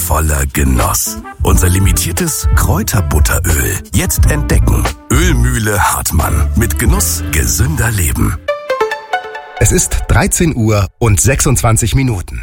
voller Genuss. Unser limitiertes Kräuterbutteröl. Jetzt entdecken. Ölmühle Hartmann. Mit Genuss gesünder Leben. Es ist 13 Uhr und 26 Minuten.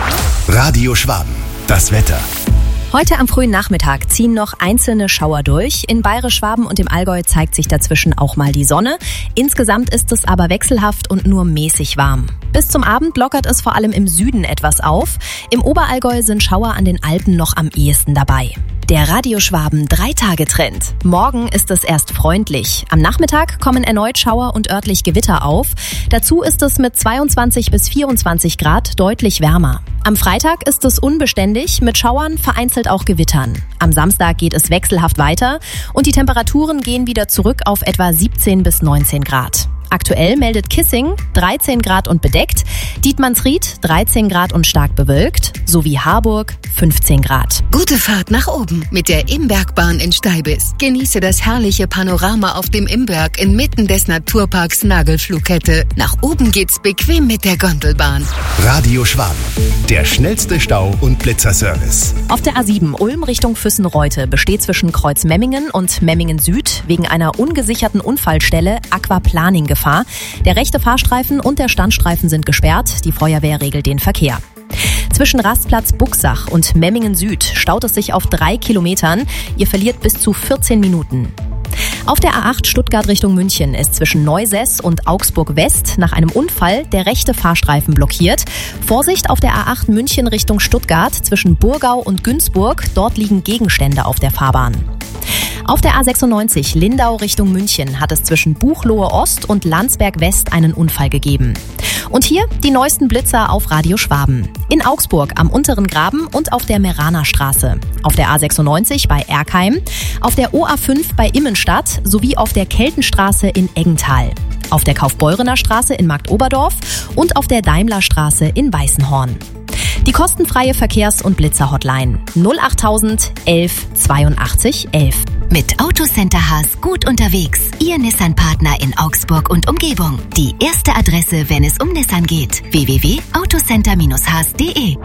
Radio Schwaben. Das Wetter. Heute am frühen Nachmittag ziehen noch einzelne Schauer durch. In Bayerisch-Schwaben und im Allgäu zeigt sich dazwischen auch mal die Sonne. Insgesamt ist es aber wechselhaft und nur mäßig warm. Bis zum Abend lockert es vor allem im Süden etwas auf. Im Oberallgäu sind Schauer an den Alpen noch am ehesten dabei. Der Radio Schwaben 3-Tage-Trend. Morgen ist es erst freundlich. Am Nachmittag kommen erneut Schauer und örtlich Gewitter auf. Dazu ist es mit 22 bis 24 Grad deutlich wärmer. Am Freitag ist es unbeständig, mit Schauern, vereinzelt auch Gewittern. Am Samstag geht es wechselhaft weiter und die Temperaturen gehen wieder zurück auf etwa 17 bis 19 Grad. Aktuell meldet Kissing 13 Grad und bedeckt, Dietmannsried 13 Grad und stark bewölkt, sowie Harburg 15 Grad. Gute Fahrt nach oben mit der Imbergbahn in Steibis. Genieße das herrliche Panorama auf dem Imberg inmitten des Naturparks Nagelflughette. Nach oben geht's bequem mit der Gondelbahn. Radio Schwaben. Der schnellste Stau- und Blitzerservice. Auf der A7 Ulm Richtung Füssen-Reute besteht zwischen Kreuz-Memmingen und Memmingen-Süd wegen einer ungesicherten Unfallstelle Aquaplaning-Gefahr. Der rechte Fahrstreifen und der Standstreifen sind gesperrt. Die Feuerwehr regelt den Verkehr. Zwischen Rastplatz Buxach und Memmingen Süd staut es sich auf 3 Kilometern. Ihr verliert bis zu 14 Minuten. Auf der A8 Stuttgart Richtung München ist zwischen Neusess und Augsburg West nach einem Unfall der rechte Fahrstreifen blockiert. Vorsicht auf der A8 München Richtung Stuttgart zwischen Burgau und Günzburg. Dort liegen Gegenstände auf der Fahrbahn. Auf der A96 Lindau Richtung München hat es zwischen Buchloe Ost und Landsberg West einen Unfall gegeben. Und hier die neuesten Blitzer auf Radio Schwaben. In Augsburg am Unteren Graben und auf der Meraner Straße. Auf der A96 bei Erkheim, auf der OA5 bei Immenstadt sowie auf der Keltenstraße in Eggental. Auf der Kaufbeurener Straße in Marktoberdorf und auf der Daimlerstraße in Weißenhorn. Die kostenfreie Verkehrs- und Blitzer-Hotline 08000 11 82 11. Mit Autocenter Haas gut unterwegs. Ihr Nissan-Partner in Augsburg und Umgebung. Die erste Adresse, wenn es um Nissan geht. www.autocenter-haas.de.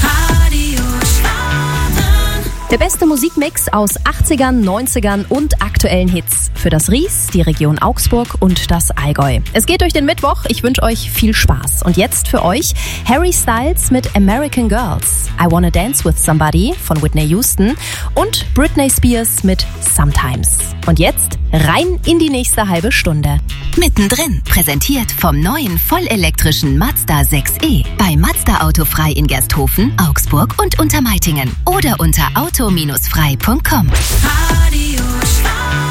Der beste Musikmix aus 80ern, 90ern und aktuellen Hits für das Ries, die Region Augsburg und das Allgäu. Es geht durch den Mittwoch. Ich wünsche euch viel Spaß. Und jetzt für euch Harry Styles mit American Girls, I Wanna Dance With Somebody von Whitney Houston und Britney Spears mit Sometimes. Und jetzt rein in die nächste halbe Stunde. Mittendrin, präsentiert vom neuen vollelektrischen Mazda 6e. Bei Mazda Autofrei in Gersthofen, Augsburg und Untermeitingen. Oder unter auto-frei.com. Radio Schwaben.